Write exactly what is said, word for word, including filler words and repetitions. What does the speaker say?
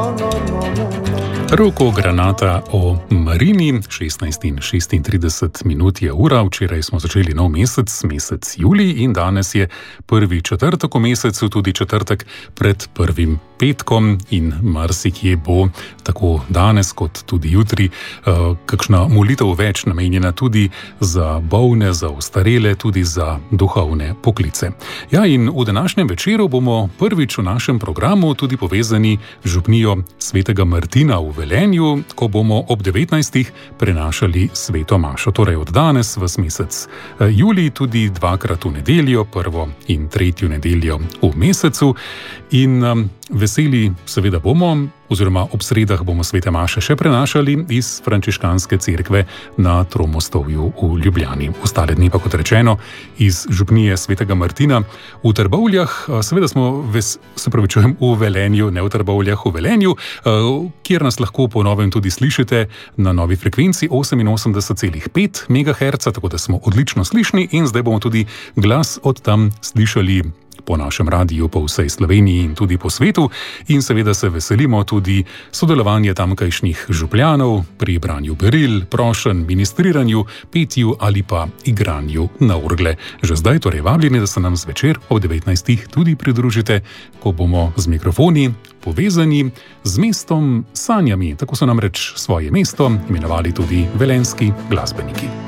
Roko Granata o Marini, šestnajst in šestintrideset minut je ura, včeraj smo začeli nov mesec, mesec julij in danes je prvi četrtek v mesecu, tudi četrtek pred prvim petkom in marsikje bo tako danes kot tudi jutri kakšna molitev več namenjena tudi za bolne, za ostarele, tudi za duhovne poklice. Ja, in v današnjem večeru bomo prvič v našem programu tudi povezani z župnijo svetega Martina v Velenju, ko bomo ob devetnajstih prenašali sveto mašo. Torej od danes v mesec julij tudi dvakrat v nedeljo, prvo in tretjo nedeljo v mesecu. In um, veseli seveda bomo, oziroma ob sredah bomo svete maše še prenašali iz frančiškanske cerkve na Tromostovju v Ljubljani. Ostale dni pa, kot rečeno, iz župnije svetega Martina v Trbovljah. Seveda smo, ves, se pravi čujem, v Velenju, ne v Trbovljah, v Velenju, kjer nas lahko po novem tudi slišite na novi frekvenci oseminosemdeset celih pet megaherca, tako da smo odlično slišni in zdaj bomo tudi glas od tam slišali po našem radiju po vsej Sloveniji in tudi po svetu in seveda se veselimo tudi sodelovanja tamkajšnjih župljanov pri branju beril, prošenj, ministriranju, petju ali pa igranju na orgle. Že zdaj torej vabljeni, da se nam zvečer ob devetnajstih tudi pridružite, ko bomo z mikrofoni povezani z mestom sanjami. Tako so namreč svoje mesto imenovali tudi velenjski glasbeniki.